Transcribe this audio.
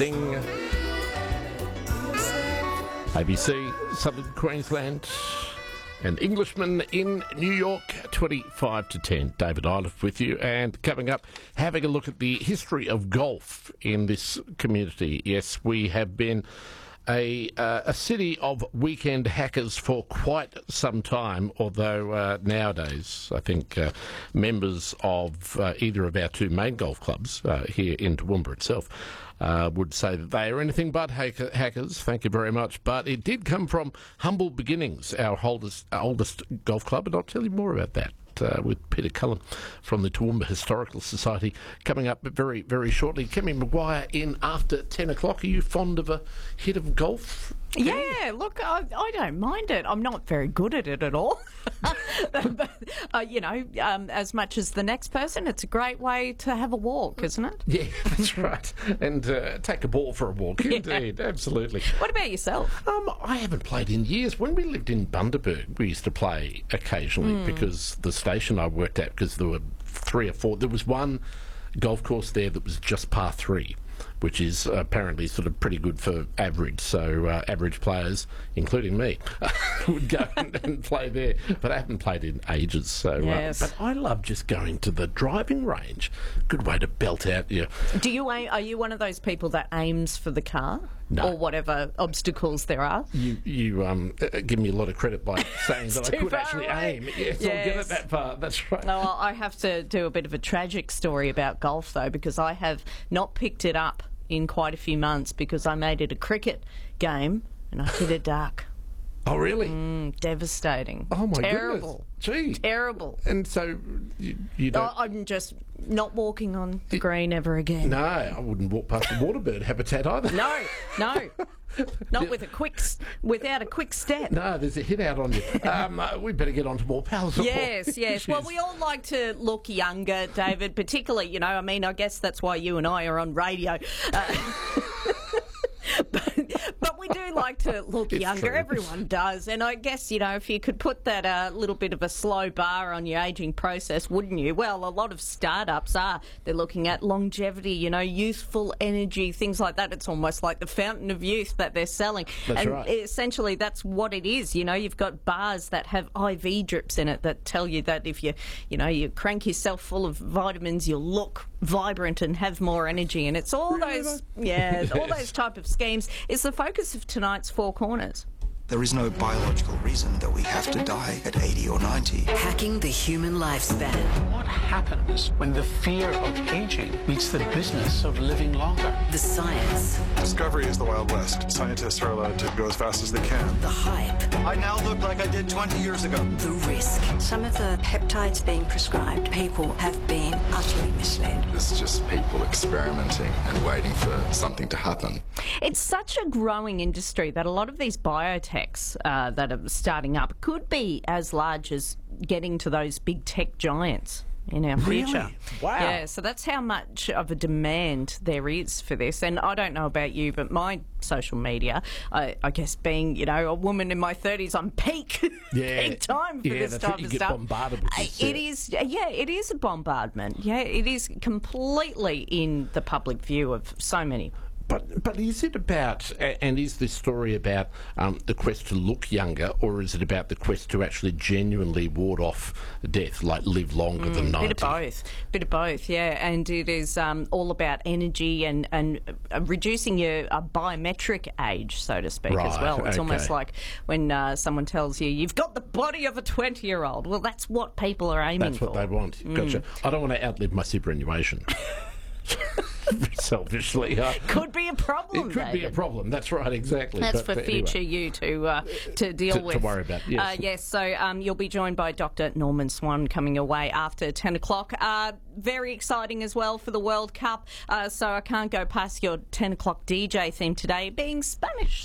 Sting. ABC, Southern Queensland, and Englishman in New York, 25 to 10. David Iliff with you, and coming up, having a look at the history of golf in this community. Yes, we have been a city of weekend hackers for quite some time, although nowadays I think members of either of our two main golf clubs here in Toowoomba itself would say that they are anything but hackers. Thank you very much. But it did come from humble beginnings, our oldest golf club, and I'll tell you more about that with Peter Cullen from the Toowoomba Historical Society coming up very, very shortly. Kemi Maguire in after 10 o'clock. Are you fond of a hit of golf? Yeah, look, I don't mind it. I'm not very good at it at all. But, as much as the next person, it's a great way to have a walk, isn't it? Yeah, that's right. And take a ball for a walk, indeed, absolutely. What about yourself? I haven't played in years. When we lived in Bundaberg, we used to play occasionally because the station I worked at, because there were 3 or 4, there was one golf course there that was just par 3, which is apparently sort of pretty good for average. So average players, including me, would go and play there. But I haven't played in ages. So, yes. But I love just going to the driving range. Good way to belt out your... Do you are you one of those people that aims for the car? No. Or whatever obstacles there are? You give me a lot of credit by saying that I could actually aim. Yes, I'll give it that far. That's right. No, I have to do a bit of a tragic story about golf, though, because I have not picked it up in quite a few months because I made it a cricket game and I hit a duck. Oh, really? Devastating. Oh, my Terrible. Goodness. Gee. Terrible. And so you don't... I'm just not walking on the green ever again. No, I wouldn't walk past the waterbird habitat either. No. Not without a quick step. No, there's a hit out on you. We better get on to more pals. Yes. Well, we all like to look younger, David, particularly, I guess that's why you and I are on radio. But we do like to look younger. True. Everyone does. And I guess, if you could put that little bit of a slow bar on your ageing process, wouldn't you? Well, a lot of startups they're looking at longevity, youthful energy, things like that. It's almost like the fountain of youth that they're selling. That's right. Essentially, that's what it is. You've got bars that have IV drips in it that tell you that if you crank yourself full of vitamins, you'll look vibrant and have more energy. And it's all those type of schemes. It's the focus of tonight's Four Corners. There is no biological reason that we have to die at 80 or 90. Hacking the human lifespan. What happens when the fear of aging meets the business of living longer? The science. Discovery is the Wild West. Scientists are allowed to go as fast as they can. The hype. I now look like I did 20 years ago. The risk. Some of the peptides being prescribed, people have been utterly misled. It's just people experimenting and waiting for something to happen. It's such a growing industry that a lot of these biotechs that are starting up could be as large as getting to those big tech giants in our future. Really? Wow. Yeah, so that's how much of a demand there is for this. And I don't know about you, but my social media, I guess being, a woman in my 30s, I'm peak time for this type of stuff. Get bombarded with it is a bombardment. Yeah, it is completely in the public view of so many. But is it about, and is this story about the quest to look younger, or is it about the quest to actually genuinely ward off death, like live longer than 90? Bit of both, yeah. And it is all about energy and reducing your biometric age, so to speak, as well. It's almost like when someone tells you, you've got the body of a 20-year-old. Well, that's what people are aiming for. That's what they want. Gotcha. I don't want to outlive my superannuation. Selfishly, could be a problem. It could be a problem. That's right, exactly. That's for future you to deal with. To worry about. Yes. Yes. So you'll be joined by Dr. Norman Swan coming your way after 10 o'clock. Very exciting as well for the World Cup. So I can't go past your 10 o'clock DJ theme today being Spanish.